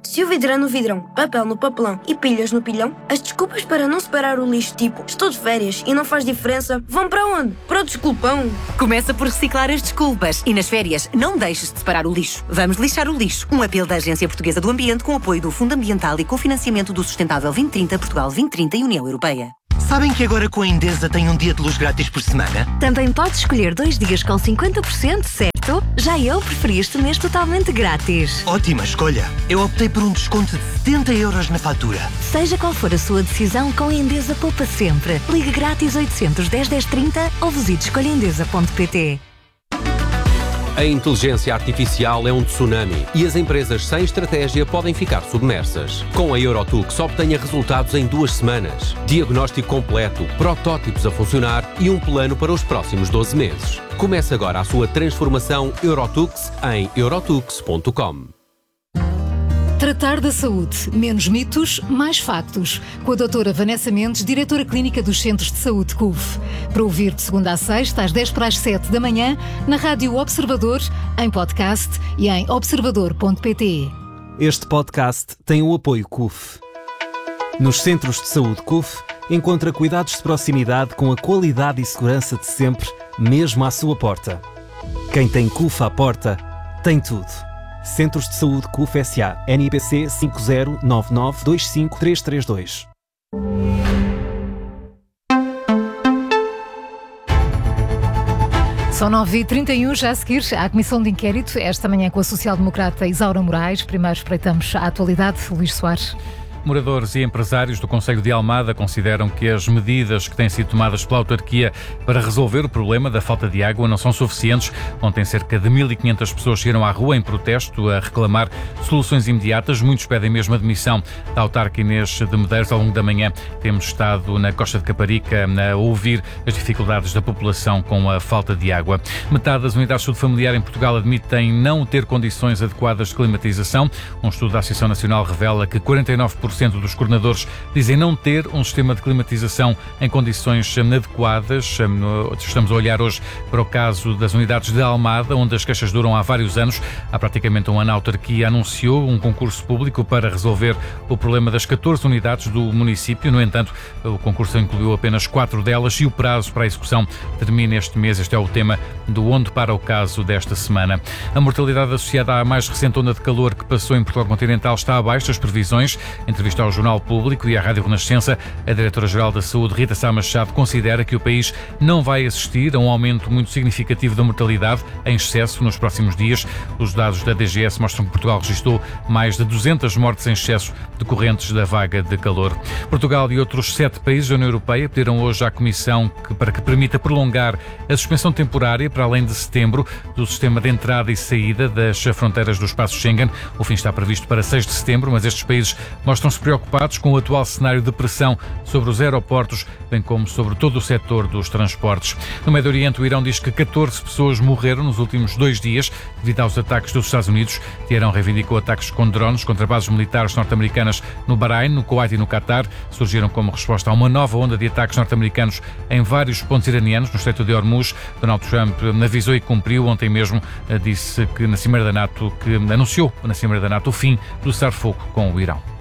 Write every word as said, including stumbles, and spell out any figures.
Se o vidro é no vidrão, papel no papelão e pilhas no pilhão, as desculpas para não separar o lixo, tipo estou de férias e não faz diferença, vão para onde? Para o desculpão. Começa por reciclar as desculpas e nas férias não deixes de separar o lixo. Vamos lixar o lixo. Um apelo da Agência Portuguesa do Ambiente com apoio do Fundo Ambiental e cofinanciamento do Sustentável vinte trinta, Portugal vinte trinta e União Europeia. Sabem que agora com a Endesa tem um dia de luz grátis por semana? Também podes escolher dois dias com cinquenta por cento, certo? Já eu preferi este mês totalmente grátis. Ótima escolha! Eu optei por um desconto de setenta euros na fatura. Seja qual for a sua decisão, com a Endesa poupa sempre. Ligue grátis oitocentos, dez, dez, trinta ou visite escolha endesa ponto pt. A inteligência artificial é um tsunami e as empresas sem estratégia podem ficar submersas. Com a Eurotux obtenha resultados em duas semanas, diagnóstico completo, protótipos a funcionar e um plano para os próximos doze meses. Comece agora a sua transformação Eurotux em eurotux ponto com. Tratar da saúde. Menos mitos, mais factos. Com a doutora Vanessa Mendes, diretora clínica dos Centros de Saúde C U F. Para ouvir de segunda a sexta, às dez para as sete da manhã, na Rádio Observador, em podcast e em observador ponto pt. Este podcast tem o apoio C U F. Nos Centros de Saúde C U F, encontra cuidados de proximidade com a qualidade e segurança de sempre, mesmo à sua porta. Quem tem C U F à porta, tem tudo. Centros de Saúde C U F S A. N I P C cinco zero nove nove dois cinco três três dois. São nove e trinta e um, já a seguir à Comissão de Inquérito, esta manhã com a social-democrata Isaura Moraes. Primeiro espreitamos a atualidade. Luís Soares. Moradores e empresários do concelho de Almada consideram que as medidas que têm sido tomadas pela autarquia para resolver o problema da falta de água não são suficientes. Ontem, cerca de mil e quinhentas pessoas saíram à rua em protesto a reclamar soluções imediatas. Muitos pedem mesmo a demissão da autarca Inês de Medeiros. Ao longo da manhã temos estado na Costa de Caparica a ouvir as dificuldades da população com a falta de água. Metade das unidades de saúde familiar em Portugal admitem não ter condições adequadas de climatização. Um estudo da Associação Nacional revela que quarenta e nove por cento dos coordenadores dizem não ter um sistema de climatização em condições adequadas. Estamos a olhar hoje para o caso das unidades de Almada, onde as queixas duram há vários anos. Há praticamente um ano a autarquia anunciou um concurso público para resolver o problema das catorze unidades do município. No entanto, o concurso incluiu apenas quatro delas e o prazo para a execução termina este mês. Este é o tema do Onde Para o Caso desta semana. A mortalidade associada à mais recente onda de calor que passou em Portugal continental está abaixo das previsões. Entrevista ao Jornal Público e à Rádio Renascença, a Diretora-Geral da Saúde, Rita Sá Machado, considera que o país não vai assistir a um aumento muito significativo da mortalidade em excesso nos próximos dias. Os dados da D G S mostram que Portugal registrou mais de duzentas mortes em excesso decorrentes da vaga de calor. Portugal e outros sete países da União Europeia pediram hoje à Comissão que, para que permita prolongar a suspensão temporária para além de setembro do sistema de entrada e saída das fronteiras do espaço Schengen. O fim está previsto para seis de setembro, mas estes países mostram-se preocupados com o atual cenário de pressão sobre os aeroportos, bem como sobre todo o setor dos transportes. No Médio Oriente, o Irão diz que catorze pessoas morreram nos últimos dois dias devido aos ataques dos Estados Unidos. Teherão reivindicou ataques com drones contra bases militares norte-americanas no Bahrein, no Kuwait e no Qatar. Surgiram como resposta a uma nova onda de ataques norte-americanos em vários pontos iranianos no Estreito de Hormuz. Donald Trump avisou e cumpriu. Ontem mesmo disse que na Cimeira da NATO, que anunciou na Cimeira da NATO o fim do cessar-fogo com o Irão.